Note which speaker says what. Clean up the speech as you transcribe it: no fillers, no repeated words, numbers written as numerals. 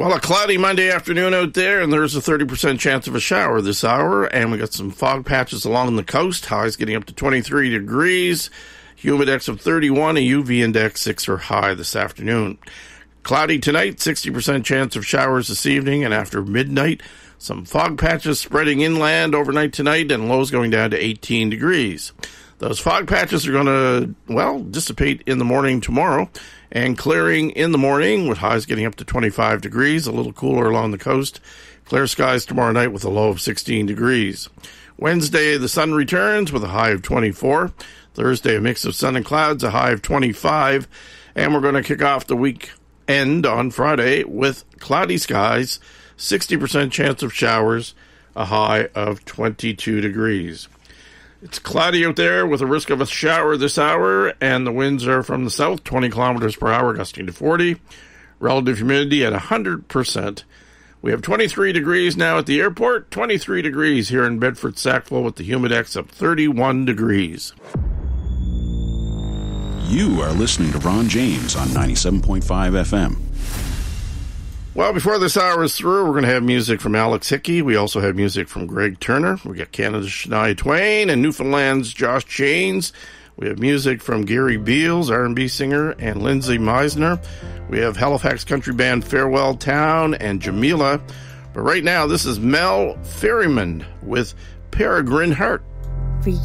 Speaker 1: Well, a cloudy Monday afternoon out there, and there's a 30% chance of a shower this hour, and we got some fog patches along the coast. Highs getting up to 23 degrees, humidex of 31, a UV index 6 or high this afternoon. Cloudy tonight, 60% chance of showers this evening, and after midnight, some fog patches spreading inland overnight tonight, and lows going down to 18 degrees. Those fog patches are going to, dissipate in the morning tomorrow, and clearing in the morning with highs getting up to 25 degrees, a little cooler along the coast. Clear skies tomorrow night with a low of 16 degrees. Wednesday, the sun returns with a high of 24. Thursday, a mix of sun and clouds, a high of 25. And we're going to kick off the weekend on Friday with cloudy skies, 60% chance of showers, a high of 22 degrees. It's cloudy out there with a risk of a shower this hour, and the winds are from the south, 20 kilometers per hour, gusting to 40. Relative humidity at 100%. We have 23 degrees now at the airport, 23 degrees here in Bedford-Sackville with the humidex of 31 degrees.
Speaker 2: You are listening to Ron James on 97.5 FM.
Speaker 1: Well, before this hour is through, we're going to have music from Alex Hickey. We also have music from Greg Turner. We got Canada's Shania Twain and Newfoundland's Josh Chains. We have music from Gary Beals, R&B singer, and Lindsay Meisner. We have Halifax country band Farewell Town and Jamila. But right now, this is Mel Ferryman with Peregrine Heart.